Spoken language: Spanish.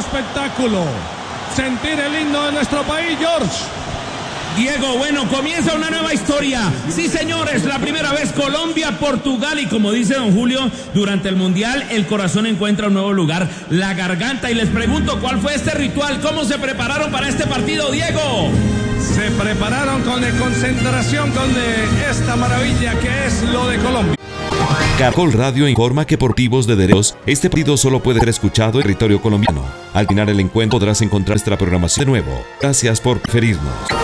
espectáculo. Sentir el himno de nuestro país, George. Diego, bueno, comienza una nueva historia. Sí, señores, la primera vez Colombia-Portugal y como dice don Julio, durante el Mundial el corazón encuentra un nuevo lugar, la garganta. Y les pregunto, ¿cuál fue este ritual? ¿Cómo se prepararon para este partido, Diego? Se prepararon con concentración con esta maravilla que es lo de Colombia. Caracol Radio informa que por motivos de derechos, este partido solo puede ser escuchado en territorio colombiano. Al final el encuentro podrás encontrar nuestra programación de nuevo. Gracias por preferirnos.